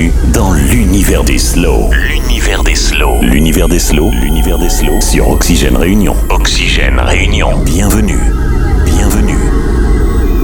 Bienvenue dans l'univers des slows. L'univers des slows. L'univers des slows. L'univers des slows sur Oxygène Réunion. Oxygène Réunion. Bienvenue.